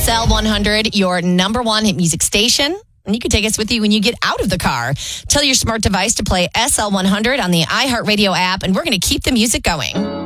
SL100, your number one hit music station. And you can take us with you when you get out of the car. Tell your smart device to play SL100 on the iHeartRadio app, and we're going to keep the music going.